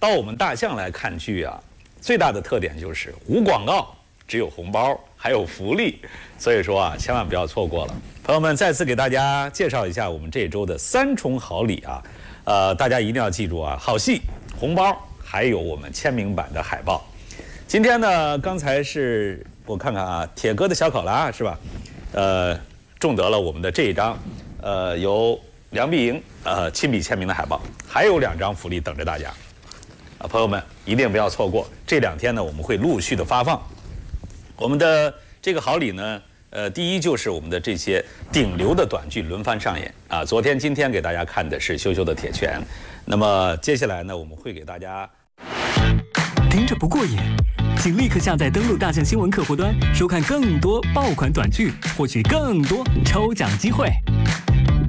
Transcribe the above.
到我们大象来看剧啊，最大的特点就是无广告，只有红包，还有福利，所以说啊，千万不要错过了。朋友们，再次给大家介绍一下我们这周的3重好礼啊，大家一定要记住啊，好戏、红包，还有我们签名版的海报。今天呢，刚才是我看看啊，铁哥的小考拉是吧？中得了我们的这一张，由梁碧莹亲笔签名的海报，还有2张福利等着大家。朋友们一定不要错过，这2天呢我们会陆续的发放。我们的这个好礼呢，第一就是我们的这些顶流的短剧轮番上演啊。昨天、今天给大家看的是羞羞的铁拳，那么接下来呢，我们会给大家听着不过瘾，请立刻下载登录大象新闻客户端，收看更多爆款短剧，获取更多抽奖机会。